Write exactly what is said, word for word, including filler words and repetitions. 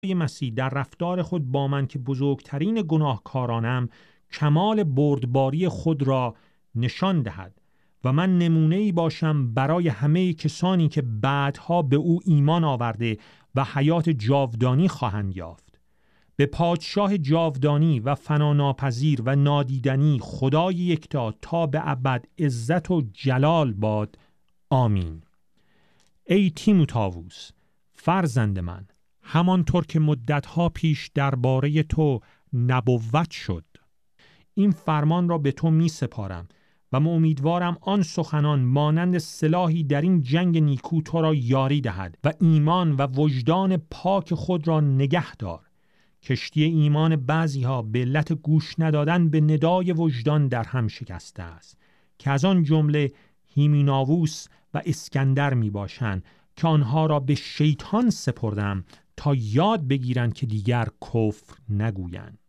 مسیح در رفتار خود با من که بزرگترین گناهکارانم کمال بردباری خود را نشان دهد و من نمونه‌ای باشم برای همه کسانی که بعدها به او ایمان آورده و حیات جاودانی خواهند یافت. به پادشاه جاودانی و فناناپذیر و نادیدنی خدای یکتا تا به ابد عزت و جلال باد. آمین. ای تیموتائوس فرزند من، همانطور که مدتها پیش درباره تو نبوت شد، این فرمان را به تو می سپارم و من امیدوارم آن سخنان مانند سلاحی در این جنگ نیکو تو را یاری دهد و ایمان و وجدان پاک خود را نگه دار. کشتی ایمان بعضی ها به علت گوش ندادن به ندای وجدان در هم شکسته است، که از آن جمله هیمیناووس و اسکندر می باشند که آنها را به شیطان سپردم تا یاد بگیرند که دیگر کفر نگویند.